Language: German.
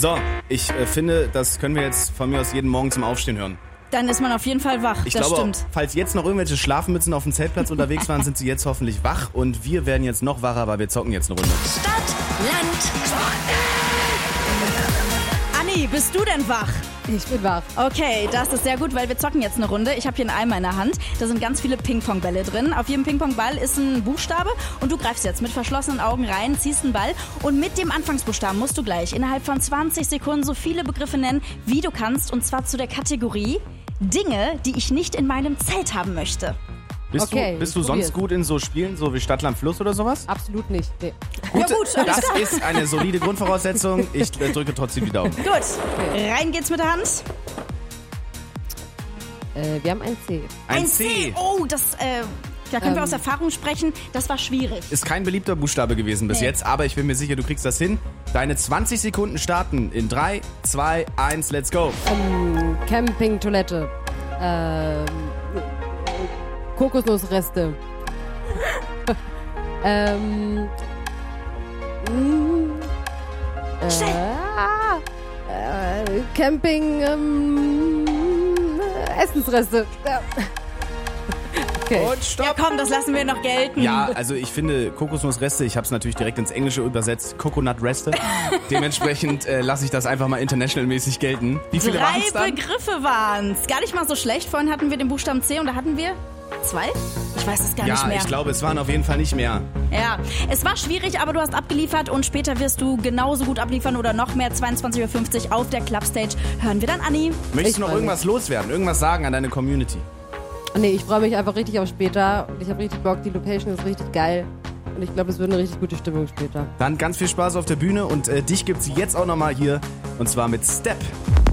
So, ich finde, das können wir jetzt von mir aus jeden Morgen zum Aufstehen hören. Dann ist man auf jeden Fall wach, Ich das glaube, stimmt. falls jetzt noch irgendwelche Schlafmützen auf dem Zeltplatz unterwegs waren, sind sie jetzt hoffentlich wach. Und wir werden jetzt noch wacher, weil wir zocken jetzt eine Runde. Stadt, Land, Anni, bist du denn wach? Ich bin wach. Okay, das ist sehr gut, weil wir zocken jetzt eine Runde. Ich habe hier einen Eimer in der Hand. Da sind ganz viele Ping-Pong-Bälle drin. Auf jedem Ping-Pong-Ball ist ein Buchstabe und du greifst jetzt mit verschlossenen Augen rein, ziehst einen Ball und mit dem Anfangsbuchstaben musst du gleich innerhalb von 20 Sekunden so viele Begriffe nennen, wie du kannst, und zwar zu der Kategorie Dinge, die ich nicht in meinem Zelt haben möchte. Bist du sonst probier's. gut in so Spielen, so wie Stadt, Land, Fluss oder sowas? Absolut nicht. Nee. Ja gut, alles Das klar. ist eine solide Grundvoraussetzung. Ich drücke trotzdem die Daumen. Gut, rein geht's mit der Hand. Wir haben ein C. Ein C. Oh, da können wir aus Erfahrung sprechen. Das war schwierig. Ist kein beliebter Buchstabe gewesen bis jetzt, aber ich bin mir sicher, du kriegst das hin. Deine 20 Sekunden starten in 3, 2, 1, let's go. Campingtoilette. Kokosnussreste. Camping. Essensreste. Ja. Okay. Und stopp. Ja komm, das lassen wir noch gelten. Ja, also ich finde Kokosnussreste, ich habe es natürlich direkt ins Englische übersetzt, Coconut-Reste. Dementsprechend lasse ich das einfach mal international-mäßig gelten. Wie viele 3 waren es dann? Begriffe waren's. Gar nicht mal so schlecht. Vorhin hatten wir den Buchstaben C und da hatten wir 2? Ich weiß es gar nicht Ja, mehr. ich glaube, es waren auf jeden Fall nicht mehr. Ja, es war schwierig, aber du hast abgeliefert und später wirst du genauso gut abliefern oder noch mehr. 22.50 Uhr auf der Clubstage. Hören wir dann Anni. Möchtest Ich du noch freu irgendwas loswerden, irgendwas sagen an deine Community? Nee, ich freue mich einfach richtig auf später. Und ich habe richtig Bock. Die Location ist richtig geil. Und ich glaube, es wird eine richtig gute Stimmung später. Dann ganz viel Spaß auf der Bühne und dich gibt's jetzt auch nochmal hier und zwar mit Step.